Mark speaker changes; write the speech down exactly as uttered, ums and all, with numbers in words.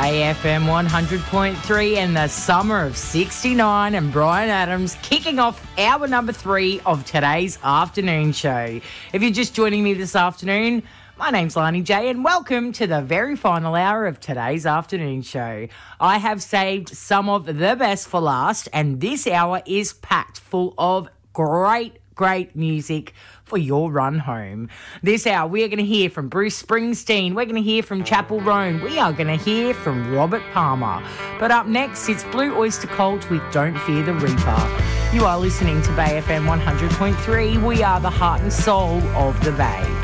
Speaker 1: Bay F M one hundred point three and the summer of sixty-nine, and Brian Adams kicking off hour number three of today's afternoon show. If you're just joining me this afternoon, my name's Lani J, and welcome to the very final hour of today's afternoon show. I have saved some of the best for last, and this hour is packed full of great, great music for your run home. This hour, we are going to hear from Bruce Springsteen. We're going to hear from Chapel Roan. We are going to hear from Robert Palmer. But up next, it's Blue Oyster Cult with Don't Fear the Reaper. You are listening to Bay F M one hundred point three. We are the heart and soul of the Bay.